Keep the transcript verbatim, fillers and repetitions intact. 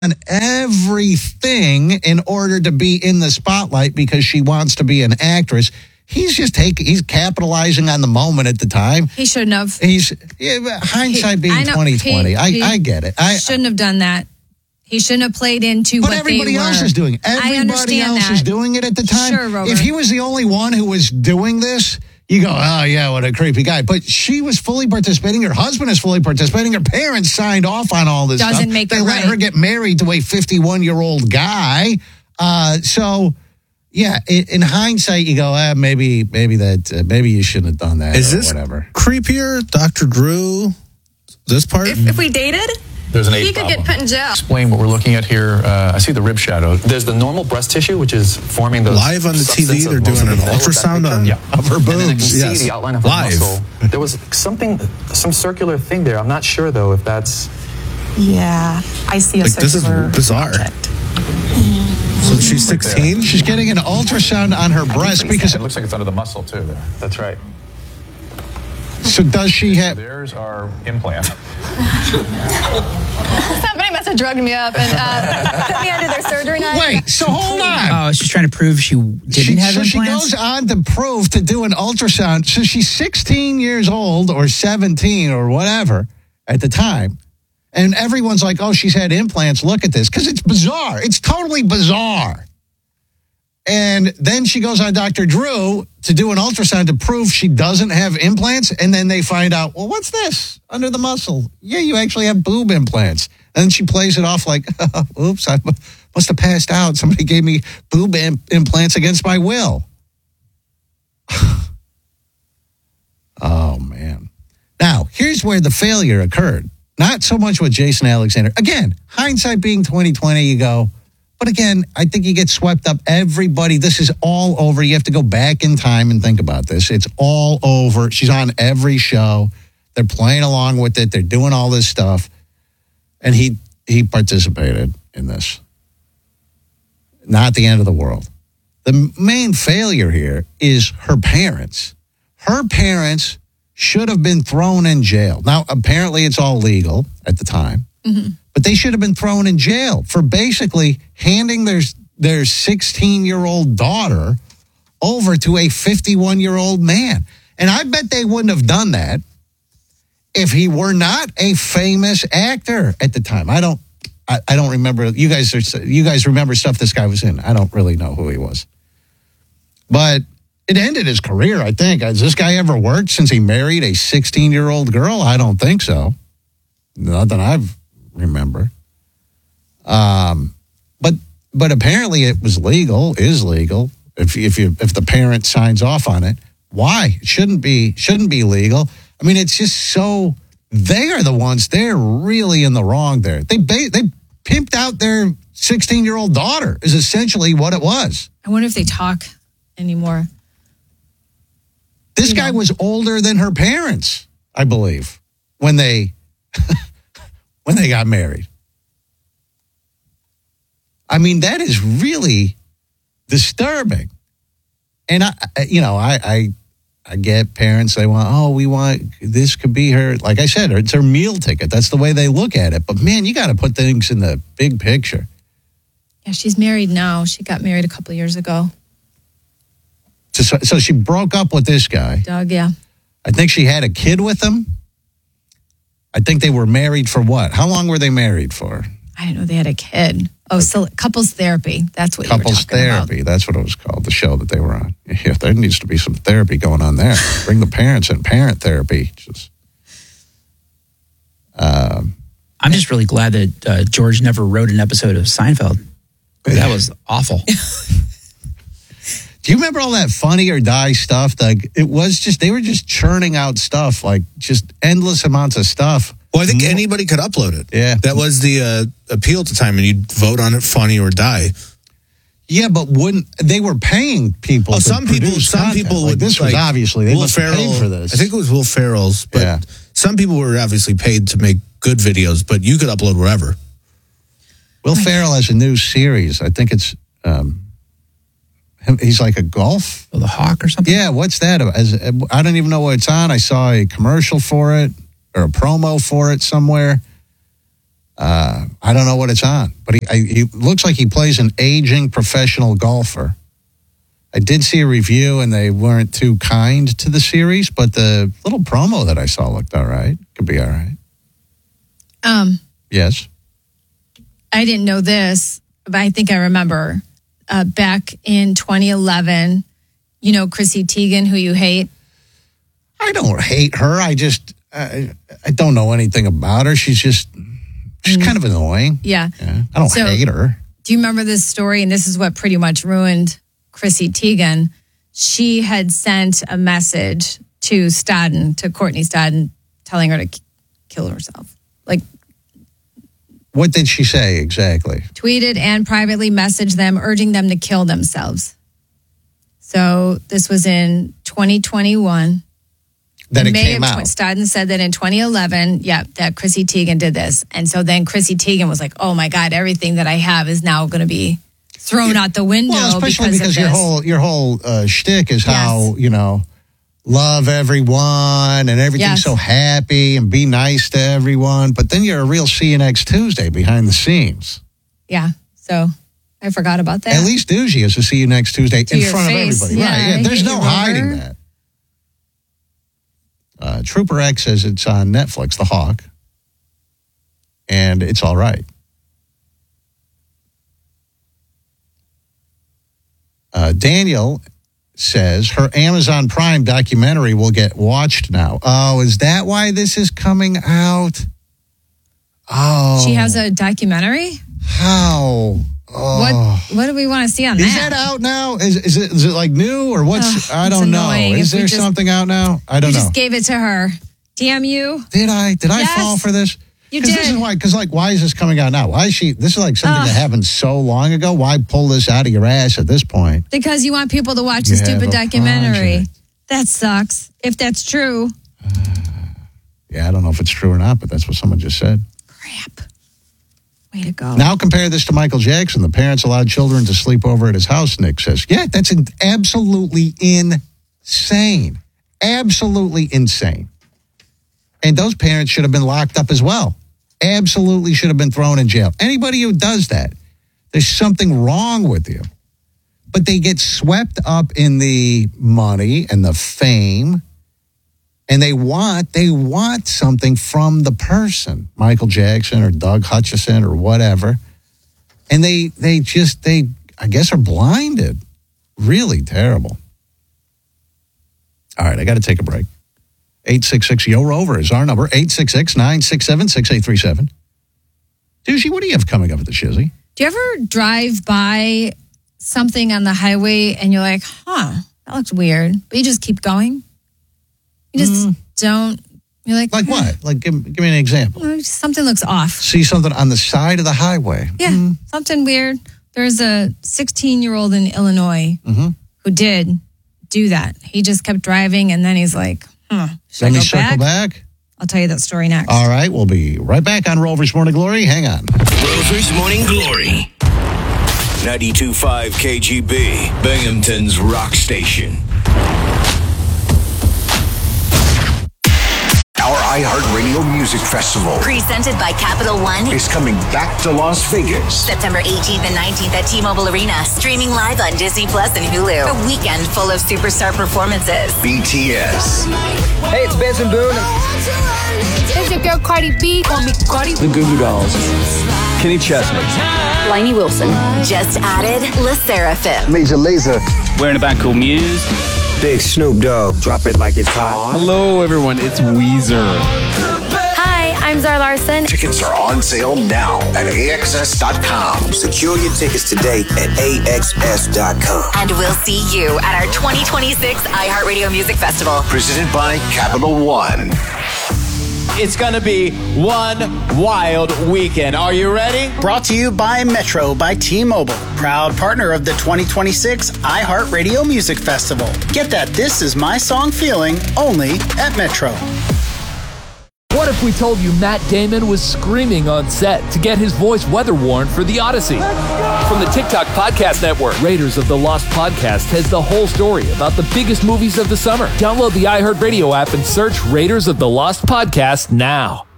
on everything in order to be in the spotlight because she wants to be an actress. He's just taking, he's capitalizing on the moment at the time. He shouldn't have. He's yeah, hindsight he, being twenty twenty. I, he I get it. I shouldn't have done that. He shouldn't have played into but what everybody they were. else is doing. Everybody I understand else that. is doing it at the time. Sure, Robert. If he was the only one who was doing this, you go, oh, yeah, what a creepy guy. But she was fully participating. Her husband is fully participating. Her parents signed off on all this Doesn't stuff. make they it let right. her get married to a fifty-one-year-old guy. Uh, so, yeah, in, in hindsight, you go, ah, maybe maybe that, uh, maybe you shouldn't have done that Is or this whatever. creepier, Doctor Drew? This part? If, if we dated, There's an he age could problem. get put in jail. Explain what we're looking at here. Uh, I see the rib shadow. There's the normal breast tissue, which is forming those. Live on the T V, substance of they're most doing of an the- ultrasound on yeah. Of her And then I can boobs, see yes. the outline of her Live. muscle. There was something, some circular thing there. I'm not sure though if that's. Yeah, I see a Like, this is circular bizarre. object. So she's sixteen? She's getting an ultrasound on her breast because, It looks like it's under the muscle too. There. That's right. so does she have, There's our implant. Somebody must have drugged me up and uh, put me under their surgery knife. wait, so hold on. Oh, she's trying to prove she didn't She, have so implants? she goes on to prove to do an ultrasound. So she's sixteen years old or seventeen or whatever at the time. And everyone's like, oh, she's had implants. Look at this. Because it's bizarre. It's totally bizarre. And then she goes on Doctor Drew to do an ultrasound to prove she doesn't have implants. And then they find out, well, what's this under the muscle? Yeah, you actually have boob implants. And then she plays it off like, oops, I must have passed out. Somebody gave me boob im- implants against my will. Oh, man. Now, here's where the failure occurred. Not so much with Jason Alexander. Again, hindsight being twenty twenty, you go, but again, I think you get swept up. Everybody, this is all over. You have to go back in time and think about this. It's all over. She's on every show. They're playing along with it. They're doing all this stuff. And he he participated in this. Not the end of the world. The main failure here is her parents. Her parents should have been thrown in jail. Now, apparently it's all legal at the time. Mm-hmm. But they should have been thrown in jail for basically handing their their sixteen-year-old daughter over to a fifty-one-year-old man. And I bet they wouldn't have done that if he were not a famous actor at the time. I don't I, I don't remember. You guys are you guys remember stuff this guy was in. I don't really know who he was. But it ended his career, I think. Has this guy ever worked since he married a sixteen-year-old girl? I don't think so. Not that I remember. Um, but but apparently it was legal, is legal. If if you if the parent signs off on it, why? It shouldn't be shouldn't be legal. I mean, it's just so they are the ones. They're really in the wrong there. They they pimped out their sixteen-year-old daughter. Is essentially what it was. I wonder if they talk anymore. This You guy know. was older than her parents, I believe, when they when they got married. I mean, that is really disturbing. And I, I- you know, I, I, I get parents. They want, oh, we want this could be her. Like I said, it's her meal ticket. That's the way they look at it. But man, you got to put things in the big picture. Yeah, she's married now. She got married a couple of years ago. So, so she broke up with this guy. Doug, yeah. I think she had a kid with him. I think they were married for what? How long were they married for? I didn't know they had a kid. Oh, so couples therapy. That's what Couples you were talking therapy. about. That's what it was called, the show that they were on. Yeah, there needs to be some therapy going on there. Bring the parents in, parent therapy. Just, um, I'm just really glad that uh, George never wrote an episode of Seinfeld. That was awful. do you remember all that Funny or Die stuff? Like, it was just, they were just churning out stuff, like just endless amounts of stuff. Well, I think anybody could upload it. Yeah. That was the uh, appeal at the time, and you'd vote on it, funny or die. Yeah, but wouldn't they were paying people? Oh, to some people, produce some content. people Like, would. this was like, obviously they Will must have paid Ferrell- for this. I think it was Will Ferrell's, but Yeah. some people were obviously paid to make good videos. But you could upload wherever. Will Ferrell has a new series. I think it's um, him- he's like a golf. Oh, the Hawk or something? Yeah, what's that? As, I don't even know what it's on. I saw a commercial for it or a promo for it somewhere. Uh, I don't know what it's on, but he, I, he looks like he plays an aging professional golfer. I did see a review, and they weren't too kind to the series, but the little promo that I saw looked all right. Could be all right. Um, Yes. I didn't know this, but I think I remember uh, back in twenty eleven, you know, Chrissy Teigen, who you hate. I don't hate her. I just, I, I don't know anything about her. She's just, she's kind of annoying. Yeah. Yeah. I don't So- hate her. Do you remember this story? And this is what pretty much ruined Chrissy Teigen. She had sent a message to Stodden, to Courtney Stodden, telling her to k- kill herself. Like, What did she say exactly? tweeted and privately messaged them, urging them to kill themselves. So this was in twenty twenty-one. That it May came of out. Stodden said that in twenty eleven, yeah, that Chrissy Teigen did this. And so then Chrissy Teigen was like, oh my God, everything that I have is now going to be thrown out the window. Well, especially because, because of your this. whole your whole uh, shtick is how, Yes. you know, love everyone and everything's Yes. so happy and be nice to everyone. But then you're a real see you next Tuesday behind the scenes. Yeah. So I forgot about that. At least Doogie is a see you next Tuesday To in your front face. of everybody. Yeah, right. Yeah. I There's hate no you, hiding Rover. that. Uh, Trooper X says it's on Netflix, The Hawk. And it's all right. Uh, Daniel says her Amazon Prime documentary will get watched now. Oh, is that why this is coming out? Oh. She has a documentary. How? Oh. What What do we want to see on Is that? that out now? Is is it is it like new or what's? Ugh, I it's don't know. annoying. Is If we there just- something out now? I don't You know. just gave it to her. Damn you. Did I? Did I Yes. fall for this? You Because this did. is why. Because like, why is this coming out now? Why is she? This is like something Ugh. that happened so long ago. Why pull this out of your ass at this point? Because you want people to watch You the have stupid a documentary. project. That sucks. If that's true. Yeah, I don't know if it's true or not, but that's what someone just said. Crap. Way to go. Now compare this to Michael Jackson. The parents allowed children to sleep over at his house, Nick says. Yeah, that's in- absolutely insane. Absolutely insane. And those parents should have been locked up as well. Absolutely should have been thrown in jail. Anybody who does that, there's something wrong with you. But they get swept up in the money and the fame. And they want they want something from the person, Michael Jackson or Doug Hutchison or whatever. And they they just they I guess are blinded. Really terrible. All right, I got to take a break. eight six six Yo Rover is our number. eight six six, nine six seven, six eight three seven. Doogie, what do you have coming up at the Shizzy? Do you ever drive by something on the highway and you're like, huh, that looks weird, but you just keep going? You just don't, you're like, Like "Hmm, what? Like give, give me an example. oh, something looks off. See something on the side of the highway. Yeah, something weird. There's a sixteen-year-old in Illinois Mhm. who did do that. He just kept driving, and then he's like, huh, should Let I me go circle back? back. I'll tell you that story next. All right, we'll be right back on Rover's Morning Glory. Hang on. Rover's Morning Glory. ninety-two point five K G B, Binghamton's rock station. Our iHeartRadio Music Festival Presented by Capital One. is coming back to Las Vegas. September eighteenth and nineteenth at T-Mobile Arena. Streaming live on Disney Plus and Hulu. A weekend full of superstar performances. B T S, Hey, it's Benson Boone. It's your girl Cardi B. Call me Cardi. The Goo Goo Dolls. Kenny Chesney. Lainey Wilson. Just added Le Seraphim. Major Lazer. Wearing a band called Muse. Big Snoop Dogg. Drop it like it's hot. Hello, everyone. It's Weezer. Hi, I'm Zara Larson. tickets are on sale now at A X S dot com. Secure your tickets today at A X S dot com. And we'll see you at our twenty twenty-six iHeartRadio Music Festival. Presented by Capital One. It's going to be one wild weekend. Are you ready? Brought to you by Metro by T-Mobile, proud partner of the twenty twenty-six iHeartRadio Music Festival. Get that This Is My Song feeling only at Metro. What if we told you Matt Damon was screaming on set to get his voice weather worn for The Odyssey? From the TikTok Podcast Network, Raiders of the Lost Podcast has the whole story about the biggest movies of the summer. Download the iHeartRadio app and search Raiders of the Lost Podcast now.